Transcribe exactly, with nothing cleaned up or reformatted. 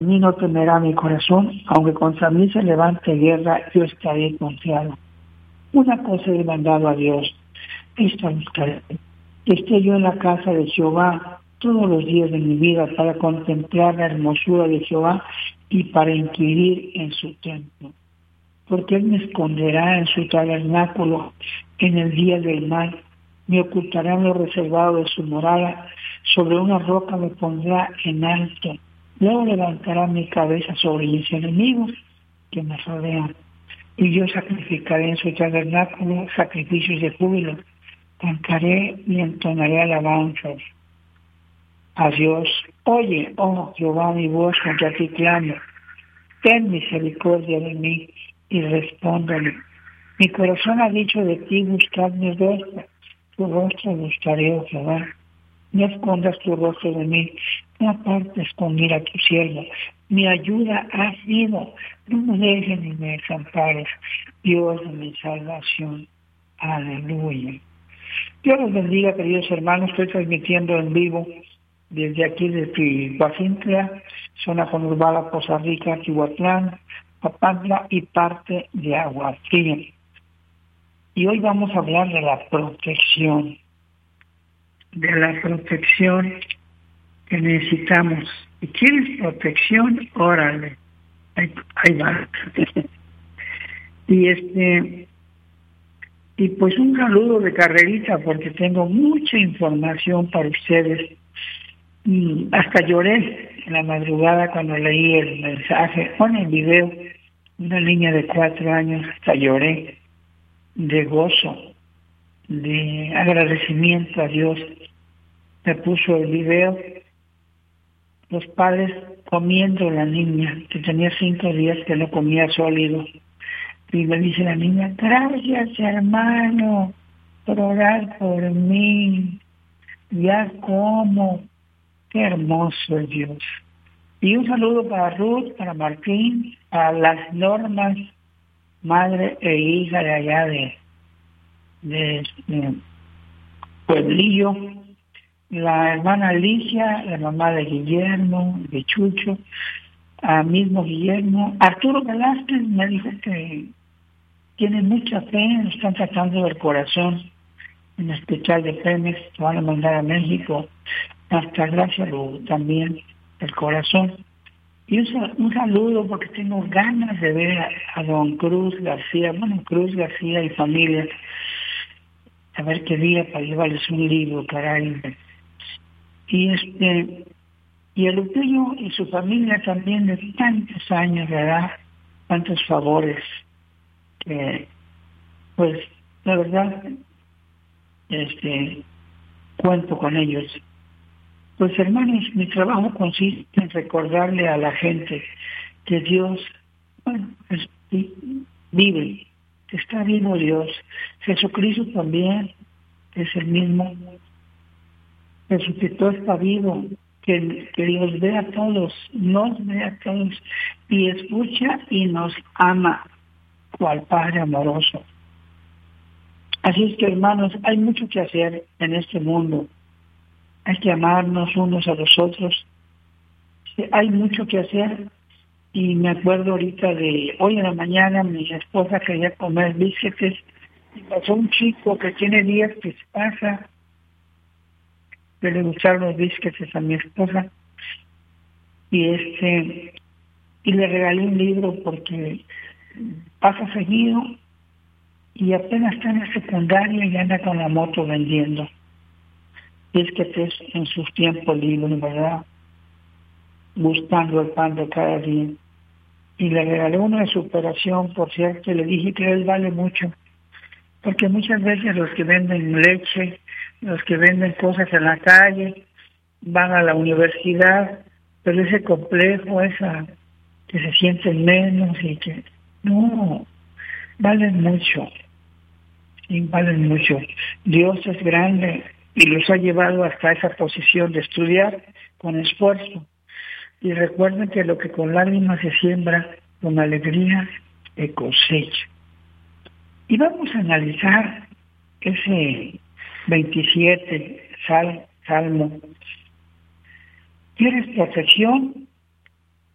mí no temerá mi corazón, aunque contra mí se levante guerra, yo estaré confiado. Una cosa he mandado a Dios, esta buscaré, que esté yo en la casa de Jehová todos los días de mi vida para contemplar la hermosura de Jehová y para inquirir en su templo. Porque Él me esconderá en su tabernáculo en el día del mal, me ocultará en lo reservado de su morada, sobre una roca me pondrá en alto. Luego levantará mi cabeza sobre mis enemigos que me rodean. Y yo sacrificaré en su tabernáculo sacrificios de júbilo. Cantaré y entonaré alabanzas a Dios. Oye, oh Jehová, mi voz contra ti clamo. Ten misericordia de mí y respóndeme. Mi corazón ha dicho de ti, buscad mi rostro. Tu rostro buscaré, oh Jehová. No escondas tu rostro de mí, no apartes con ira a tu siervo. Mi ayuda ha sido, no me dejes ni me desampares, Dios de mi salvación. Aleluya. Dios los bendiga, queridos hermanos. Estoy transmitiendo en vivo desde aquí de Tihuacintla, zona conurbada Poza Rica, Tihuatlán, Papantla y parte de Agua Fría. Y hoy vamos a hablar de la protección. de la protección que necesitamos. Si quieres protección, órale, ahí, ahí va. y este y pues un saludo de carrerita porque tengo mucha información para ustedes. Y hasta lloré en la madrugada cuando leí el mensaje, bueno, el video, una niña de cuatro años, hasta lloré de gozo, de agradecimiento a Dios. Me puso el video, los padres comiendo la niña, que tenía cinco días que no comía sólido. Y me dice la niña, gracias hermano por orar por mí, ya como, qué hermoso es Dios. Y un saludo para Ruth, para Martín, a las Normas, madre e hija de allá de, de, de Pueblillo, la hermana Alicia, la mamá de Guillermo, de Chucho, a mismo Guillermo. Arturo Velázquez me dijo que tiene mucha fe, están tratando del corazón en el hospital de Pemex, se van a mandar a México. Hasta gracias también el corazón. Y un, un saludo porque tengo ganas de ver a, a don Cruz García, bueno, Cruz García y familia, a ver qué día para llevarles un libro, caray. Y este y el Lupillo y su familia también de tantos años, ¿verdad? Tantos favores que pues la verdad este cuento con ellos. Pues hermanos, mi trabajo consiste en recordarle a la gente que Dios, bueno, es, vive, que está vivo Dios. Jesucristo también es el mismo. Jesucristo está vivo, que, que los ve a todos, nos ve a todos y escucha y nos ama cual Padre amoroso. Así es que hermanos, hay mucho que hacer en este mundo. Hay que amarnos unos a los otros. Hay mucho que hacer. Y me acuerdo ahorita de hoy en la mañana mi esposa quería comer biscuits y pasó un chico que tiene días que se pasa. Que le gustaron los biscuits a mi esposa y este y le regalé un libro porque pasa seguido y apenas está en la secundaria y anda con la moto vendiendo biscuits en sus tiempos libres, ¿verdad? Buscando el pan de cada día. Y le regalé uno de superación, por cierto, y le dije que él vale mucho, porque muchas veces los que venden leche, los que venden cosas en la calle, van a la universidad, pero ese complejo, esa que se sienten menos y que no, valen mucho, sí, valen mucho. Dios es grande y los ha llevado hasta esa posición de estudiar con esfuerzo. Y recuerden que lo que con lágrimas se siembra, con alegría se cosecha. Y vamos a analizar ese veintisiete sal, Salmo. ¿Quieres protección?